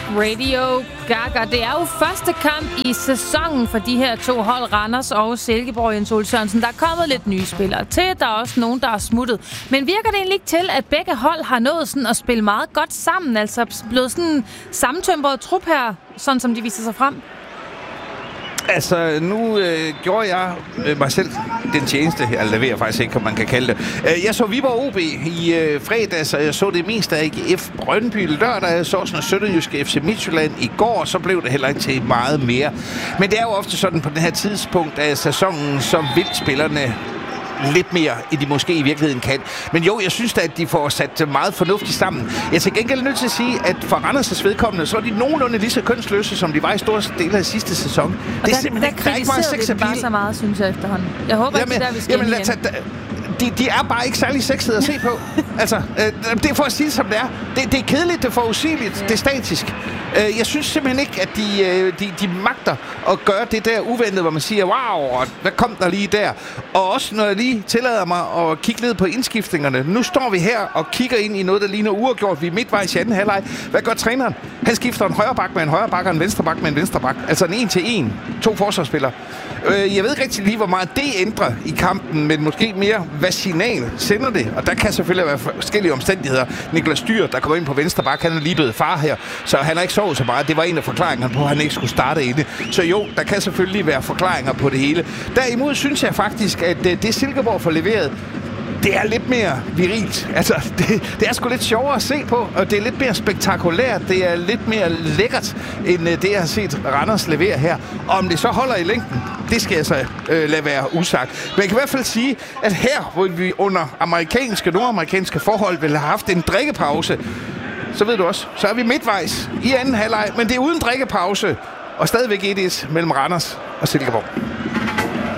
Radio Gaga. Det er jo første kamp i sæsonen for de her to hold, Randers og Silkeborg. Jens Ole Sørensen, der er kommet lidt nye spillere til. Der er også nogen, der er smuttet. Men virker det egentlig ikke til, at begge hold har nået sådan at spille meget godt sammen? Altså blevet sådan en sammentømret trup her, sådan som de viser sig frem? Altså, nu gjorde jeg mig selv den tjeneste, eller det ved jeg faktisk ikke, om man kan kalde det. Jeg så Viborg OB i fredags, og jeg så det meste af AGF Brøndby lørdag. Jeg så sådan Sønderjyske FC Midtjylland i går, så blev det heller ikke til meget mere. Men det er jo ofte sådan på den her tidspunkt af sæsonen, så vil spillerne lidt mere, end de måske i virkeligheden kan. Men jo, jeg synes da, at de får sat meget fornuftigt sammen. Jeg er til gengæld nødt til at sige, at for Randers' vedkommende, så er de nogenlunde lige så kønsløse, som de var i store dele af sidste sæson. Og det er simpelthen der ikke meget sex appeal. Bare så meget, synes jeg efterhånden. Jeg håber ikke, der vi skal igen. De er bare ikke særlig sexede at se på. Altså, det er for at sige det, som det er. Det er kedeligt, det er for usigeligt, det er statisk. Jeg synes simpelthen ikke, at de magter at gøre det der uventede, hvor man siger, wow, hvad kom der lige der? Og også når jeg lige tillader mig at kigge ned på indskiftningerne. Nu står vi her og kigger ind i noget, der ligner uafgjort. Vi er midtvejs i anden halvleg. Hvad gør træneren? Han skifter en højre bak med en højre bak og en venstre bak med en venstre bak. Altså en 1-1. 2 forsvarsspillere. Jeg ved ikke rigtig lige, hvor meget det ændrer i kampen, men måske mere, hvad signal sender det. Og der kan selvfølgelig være forskellige omstændigheder. Niklas Dyr, der kommer ind på venstre bak, han er lige blevet far her, så han har ikke sovet så meget. Det var en af forklaringerne på, at han ikke skulle starte inde. Så jo, der kan selvfølgelig være forklaringer på det hele. Derimod synes jeg faktisk, at det Silkeborg får leveret, det er lidt mere virilt. Altså, det er sgu lidt sjovere at se på, og det er lidt mere spektakulært. Det er lidt mere lækkert, end det, jeg har set Randers levere her. Og om det så holder i længden, det skal jeg så lade være usagt. Men jeg kan i hvert fald sige, at her, hvor vi under nordamerikanske forhold ville have haft en drikkepause, så ved du også, så er vi midtvejs i anden halvleg, men det er uden drikkepause, og stadigvæk 1-1 mellem Randers og Silkeborg.